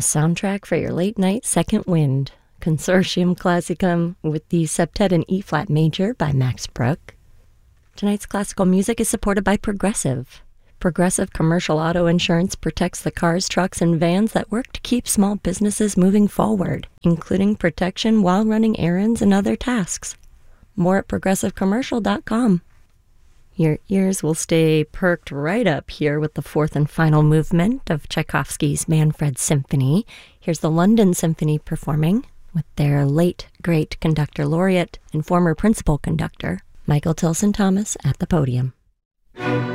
a soundtrack for your late night second wind. Consortium Classicum with the Septet in E-flat major by Max Bruch. Tonight's classical music is supported by Progressive. Progressive Commercial Auto Insurance protects the cars, trucks, and vans that work to keep small businesses moving forward, including protection while running errands and other tasks. More at progressivecommercial.com. Your ears will stay perked right up here with the fourth and final movement of Tchaikovsky's Manfred Symphony. Here's the London Symphony performing with their late, great conductor laureate and former principal conductor, Michael Tilson Thomas, at the podium.